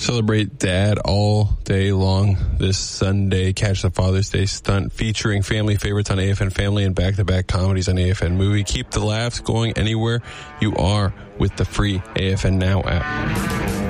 Celebrate Dad all day long this Sunday. Catch the Father's Day stunt featuring family favorites on AFN Family and back-to-back comedies on AFN Movie. Keep the laughs going anywhere you are with the free AFN Now app.